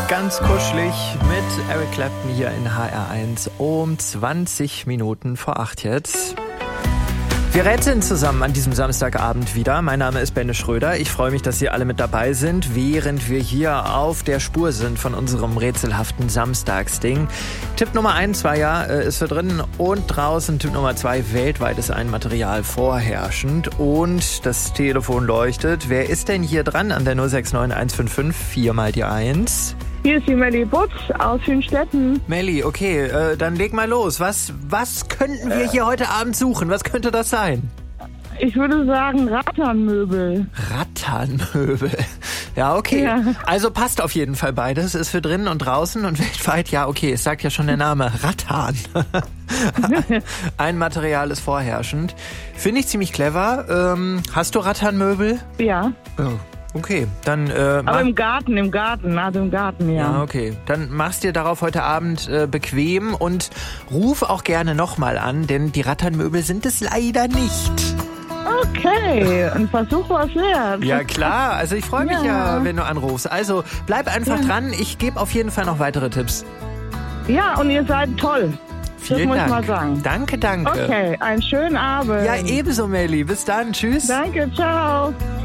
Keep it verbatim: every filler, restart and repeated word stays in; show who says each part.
Speaker 1: Ganz kuschelig mit Eric Clapton hier in H R eins um zwanzig Minuten vor acht jetzt. Wir rätseln zusammen an diesem Samstagabend wieder. Mein Name ist Benne Schröder. Ich freue mich, dass Sie alle mit dabei sind, während wir hier auf der Spur sind von unserem rätselhaften Samstagsding. Tipp Nummer eins war ja, ist für drinnen und draußen. Tipp Nummer zwei, weltweit ist ein Material vorherrschend. Und das Telefon leuchtet. Wer ist denn hier dran an der null sechs neun eins fünf fünf vier mal die eins?
Speaker 2: Hier ist die Melli Butz aus Hünstetten.
Speaker 1: Melli, okay, äh, dann leg mal los. Was, was könnten wir hier heute Abend suchen? Was könnte das sein?
Speaker 2: Ich würde sagen Rattanmöbel.
Speaker 1: Rattanmöbel. Ja, okay. Ja. Also passt auf jeden Fall beides. Ist für drinnen und draußen und weltweit. Ja, okay, es sagt ja schon der Name. Rattan. Ein Material ist vorherrschend. Finde ich ziemlich clever. Ähm, hast du Rattanmöbel?
Speaker 2: Ja.
Speaker 1: Oh. Okay, dann... Äh,
Speaker 2: Aber im Garten, im Garten, also im Garten, ja.
Speaker 1: Ja, okay. Dann machst dir darauf heute Abend äh, bequem und ruf auch gerne nochmal an, denn die Rattanmöbel sind es leider nicht.
Speaker 2: Okay, ein Versuch war es wert.
Speaker 1: Ja, klar. Also ich freue mich ja. ja, wenn du anrufst. Also bleib einfach ja. dran. Ich gebe auf jeden Fall noch weitere Tipps.
Speaker 2: Ja, und ihr seid toll.
Speaker 1: Vielen
Speaker 2: das muss
Speaker 1: Dank.
Speaker 2: ich mal sagen.
Speaker 1: Danke, danke.
Speaker 2: Okay, einen schönen Abend.
Speaker 1: Ja, ebenso, Melli. Bis dann. Tschüss.
Speaker 2: Danke, ciao.